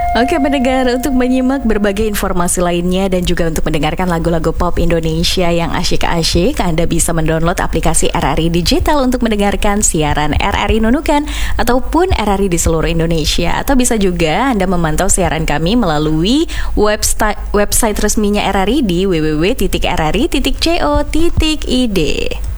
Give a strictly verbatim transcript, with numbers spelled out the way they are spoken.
Oke pendengar, untuk menyimak berbagai informasi lainnya dan juga untuk mendengarkan lagu-lagu pop Indonesia yang asyik-asyik, Anda bisa mendownload aplikasi R R I Digital untuk mendengarkan siaran R R I Nunukan ataupun R R I di seluruh Indonesia. Atau bisa juga Anda memantau siaran kami melalui website, website resminya R R I di w w w titik r r i titik co titik i d.